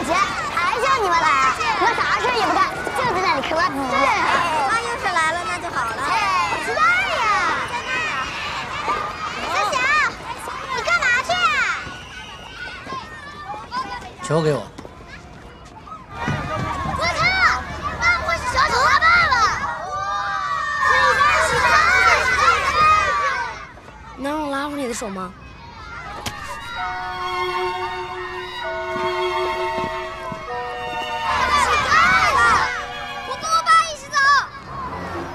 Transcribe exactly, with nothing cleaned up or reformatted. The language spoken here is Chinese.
学，还叫你们来，我啥事也不干，就在那里嗑瓜子。 妈要是来了，那就好了。 哎，我知道呀。在那儿啊。小小，你干嘛去啊？ 球给我。 我操！那会是小丑他爸爸。 能让我拉回你的手吗？